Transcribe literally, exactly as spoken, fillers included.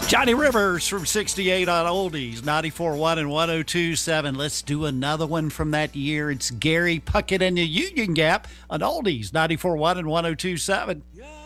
Johnny Rivers from sixty-eight on Oldies, ninety-four point one and one oh two point seven. Let's do another one from that year. It's Gary Puckett and the Union Gap on Oldies, ninety-four point one and one oh two point seven.